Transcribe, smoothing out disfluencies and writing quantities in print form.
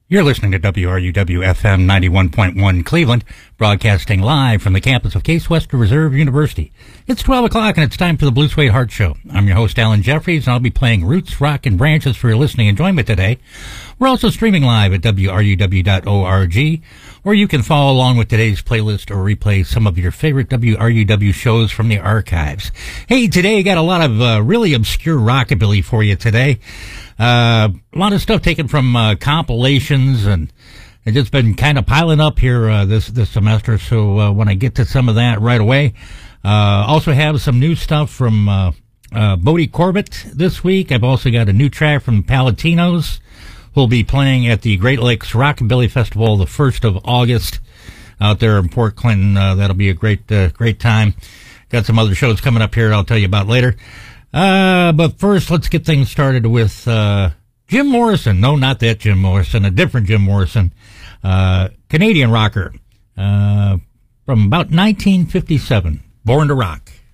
You're listening to WRUW-FM 91.1 Cleveland, broadcasting live from the campus of Case Western Reserve University. It's 12 o'clock and it's time for the Blue Suede Heart Show. I'm your host, Alan Jeffries, and I'll be playing Roots, Rock, and Branches for your listening enjoyment today. We're also streaming live at WRUW.org, where you can follow along with today's playlist or replay some of your favorite WRUW shows from the archives. Hey, today I got a lot of really obscure rockabilly for you today. A lot of stuff taken from compilations, and it's just been kind of piling up here this semester. So when I get to some of that right away, also have some new stuff from Bodie Corbett this week. I've also got a new track from Palatinos, who'll be playing at the Great Lakes Rockabilly Festival the 1st of August out there in Port Clinton. That'll be a great time. Got some other shows coming up here I'll tell you about later. But first, let's get things started with Jim Morrison. No, not that Jim Morrison, a different Jim Morrison, Canadian rocker from about 1957, Born to Rock.